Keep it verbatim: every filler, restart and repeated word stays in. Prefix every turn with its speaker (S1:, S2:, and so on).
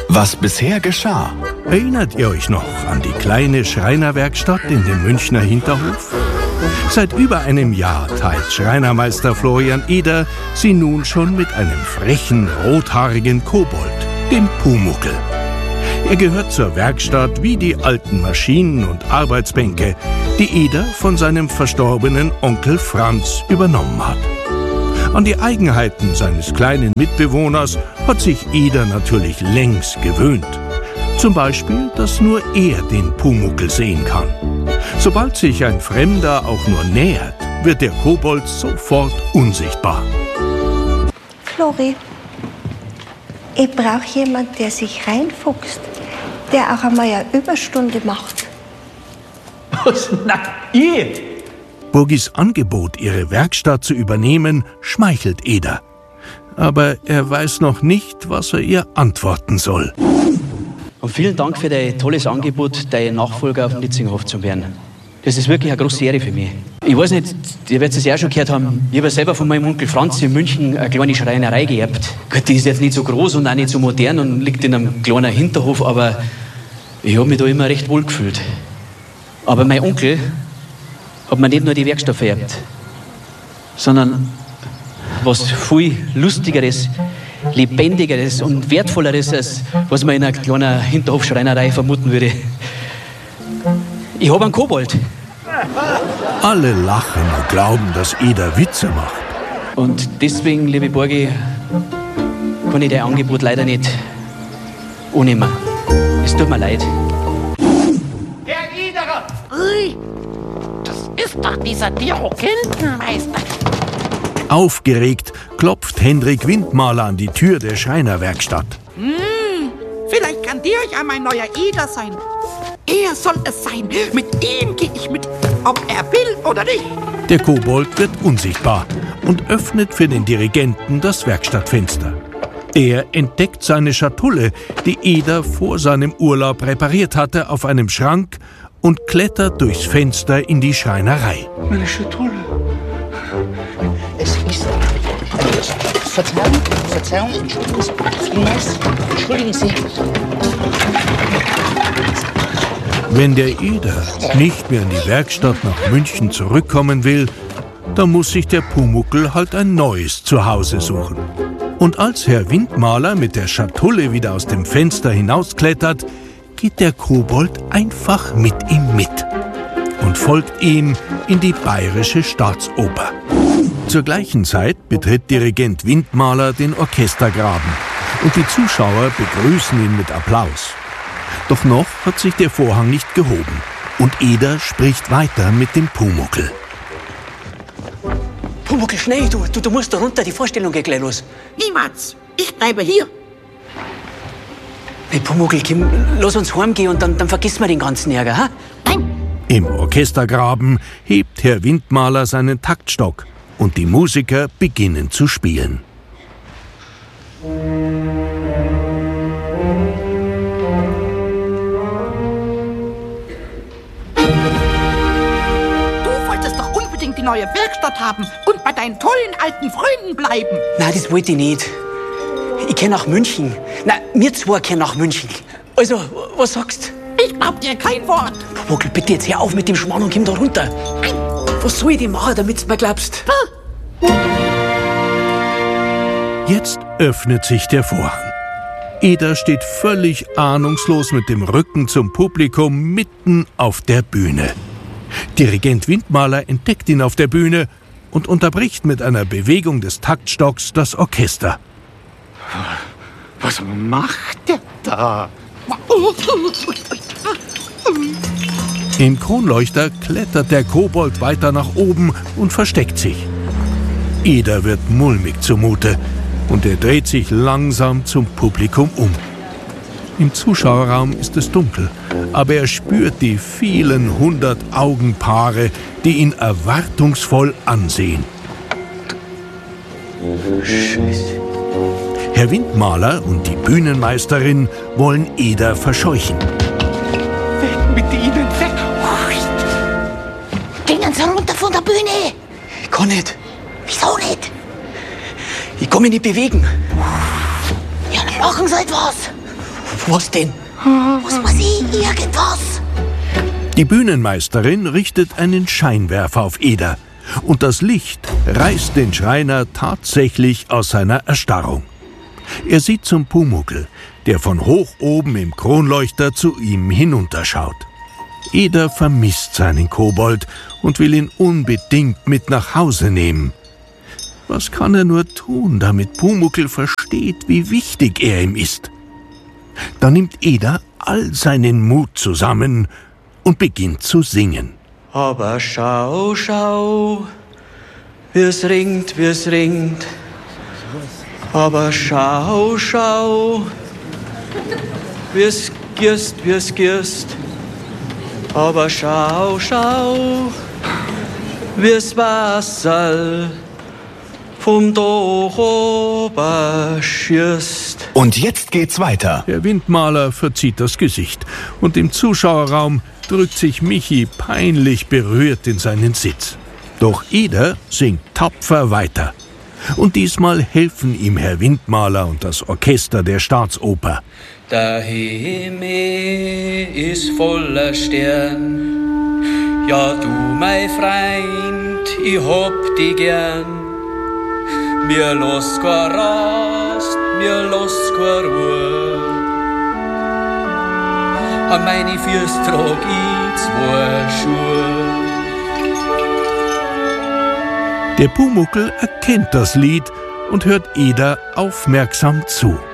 S1: Was bisher geschah.
S2: Erinnert ihr euch noch an die kleine Schreinerwerkstatt in dem Münchner Hinterhof? Seit über einem Jahr teilt Schreinermeister Florian Eder sie nun schon mit einem frechen, rothaarigen Kobold, dem Pumuckl. Er gehört zur Werkstatt wie die alten Maschinen und Arbeitsbänke, die Eder von seinem verstorbenen Onkel Franz übernommen hat. An die Eigenheiten seines kleinen Mitbewohners hat sich Eder natürlich längst gewöhnt. Zum Beispiel, dass nur er den Pumuckl sehen kann. Sobald sich ein Fremder auch nur nähert, wird der Kobold sofort unsichtbar.
S3: Flori, ich brauche jemanden, der sich reinfuchst, der auch einmal eine Überstunde macht.
S4: Was? Na, ich?
S2: Burgis Angebot, ihre Werkstatt zu übernehmen, schmeichelt Eder. Aber er weiß noch nicht, was er ihr antworten soll.
S4: Und vielen Dank für dein tolles Angebot, dein Nachfolger auf dem Litzinghof zu werden. Das ist wirklich eine große Ehre für mich. Ich weiß nicht, ihr werdet es ja auch schon gehört haben, ich habe selber von meinem Onkel Franz in München eine kleine Schreinerei geerbt. Gut, die ist jetzt nicht so groß und auch nicht so modern und liegt in einem kleinen Hinterhof, aber ich habe mich da immer recht wohl gefühlt. Aber mein Onkel hat mir nicht nur die Werkstatt vererbt, sondern was viel Lustigeres, Lebendigeres und Wertvolleres, als was man in einer kleinen Hinterhofschreinerei vermuten würde. Ich habe einen Kobold.
S2: Alle lachen und glauben, dass Eder Witze macht.
S4: Und deswegen, liebe Borgi, kann ich dein Angebot leider nicht annehmen. Es tut mir leid.
S5: Herr Ederer! Ui, das ist doch dieser Dirokentenmeister.
S2: Aufgeregt klopft Hendrik Windmaler an die Tür der Schreinerwerkstatt.
S6: Hm, vielleicht kann der euch einmal ein neuer Eder sein. Er soll es sein. Mit ihm gehe ich mit, ob er will oder nicht.
S2: Der Kobold wird unsichtbar und öffnet für den Dirigenten das Werkstattfenster. Er entdeckt seine Schatulle, die Eder vor seinem Urlaub repariert hatte, auf einem Schrank und klettert durchs Fenster in die Schreinerei.
S7: Meine Schatulle. Es ist... Verzeihung, Verzeihung, entschuldigen Sie, vielmals, entschuldigen Sie.
S2: Wenn der Eder nicht mehr in die Werkstatt nach München zurückkommen will, dann muss sich der Pumuckl halt ein neues Zuhause suchen. Und als Herr Windmaler mit der Schatulle wieder aus dem Fenster hinausklettert, geht der Kobold einfach mit ihm mit und folgt ihm in die Bayerische Staatsoper. Zur gleichen Zeit betritt Dirigent Windmaler den Orchestergraben und die Zuschauer begrüßen ihn mit Applaus. Doch noch hat sich der Vorhang nicht gehoben und Eder spricht weiter mit dem Pumuckl.
S4: Pumuckl, schnell, du, du, du musst da runter, die Vorstellung geht gleich los.
S6: Niemals, ich bleibe hier.
S4: Hey, Pumuckl, komm, lass uns heimgehen und dann, dann vergessen wir den ganzen Ärger, ha?
S6: Nein.
S2: Im Orchestergraben hebt Herr Windmaler seinen Taktstock und die Musiker beginnen zu spielen.
S6: Die neue Werkstatt haben und bei deinen tollen alten Freunden bleiben.
S4: Nein, das wollte ich nicht. Ich geh nach München. Nein, wir zwei gehen nach München. Also, was sagst
S6: du? Ich glaub dir kein Wort.
S4: Pumuckl, bitte jetzt hör auf mit dem Schmarrn und komm da runter.
S6: Nein.
S4: Was soll ich denn machen, damit du mir glaubst?
S2: Jetzt öffnet sich der Vorhang. Eder steht völlig ahnungslos mit dem Rücken zum Publikum mitten auf der Bühne. Dirigent Windmaler entdeckt ihn auf der Bühne und unterbricht mit einer Bewegung des Taktstocks das Orchester.
S5: Was macht der da?
S2: Im Kronleuchter klettert der Kobold weiter nach oben und versteckt sich. Eder wird mulmig zumute und er dreht sich langsam zum Publikum um. Im Zuschauerraum ist es dunkel, aber er spürt die vielen hundert Augenpaare, die ihn erwartungsvoll ansehen.
S4: Scheiße.
S2: Herr Windmaler und die Bühnenmeisterin wollen Eder verscheuchen.
S5: Weg mit ihnen, weg!
S6: Gehen Sie runter von der Bühne!
S4: Ich kann nicht.
S6: Wieso nicht?
S4: Ich kann mich nicht bewegen.
S6: Ja, dann machen Sie etwas.
S4: Was denn?
S3: Was weiß ich, irgendwas.
S2: Die Bühnenmeisterin richtet einen Scheinwerfer auf Eder und das Licht reißt den Schreiner tatsächlich aus seiner Erstarrung. Er sieht zum Pumuckl, der von hoch oben im Kronleuchter zu ihm hinunterschaut. Eder vermisst seinen Kobold und will ihn unbedingt mit nach Hause nehmen. Was kann er nur tun, damit Pumuckl versteht, wie wichtig er ihm ist? Da nimmt Eder all seinen Mut zusammen und beginnt zu singen.
S4: Aber schau, schau, wie's ringt, wie's ringt. Aber schau, schau, wie's gierst, wie's gierst. Aber schau, schau, wie's Wasser vom Dach ober schießt.
S1: Und jetzt geht's weiter.
S2: Der Windmaler verzieht das Gesicht und im Zuschauerraum drückt sich Michi peinlich berührt in seinen Sitz. Doch Eder singt tapfer weiter. Und diesmal helfen ihm Herr Windmaler und das Orchester der Staatsoper.
S4: Der Himmel ist voller Stern. Ja, du, mein Freund, ich hab dich gern. Mir los kein Rast, mir los kein Ruhe. An meine Füße trag ich zwei Schuhe.
S2: Der Pumuckl erkennt das Lied und hört Eder aufmerksam zu.